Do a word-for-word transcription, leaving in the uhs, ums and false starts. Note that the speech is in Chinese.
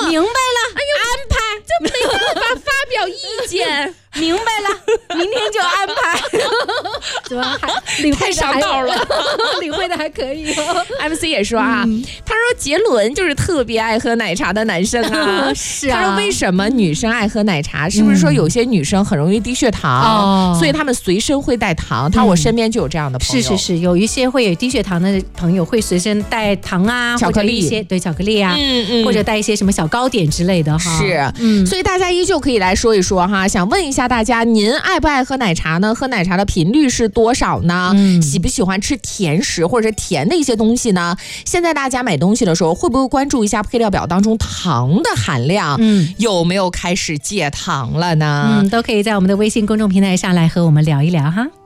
明白了， 哎呀，安排，这没办法发表意见。 明白了，明天就安排。怎么还领会太上道了？ 领会的还可以哦。 M C 也说啊，嗯、他说杰伦就是特别爱喝奶茶的男生啊。 是啊。 他说为什么女生爱喝奶茶？是不是说有些女生很容易低血糖，嗯、所以他们随身会带糖？他说我身边就有这样的朋友。 是是是，有一些会有低血糖的朋友会随身带糖啊， 巧克力一些对巧克力啊，嗯嗯，或者带一些什么小糕点之类的哈。 是，嗯，所以大家依旧可以来说一说哈，想问一下大家，您爱不爱喝奶茶呢？喝奶茶的频率是多少呢？嗯、喜不喜欢吃甜食或者甜的一些东西呢？现在大家买东西的时候，会不会关注一下配料表当中糖的含量？嗯，有没有开始戒糖了呢？ 嗯，都可以在我们的微信公众平台上来和我们聊一聊哈。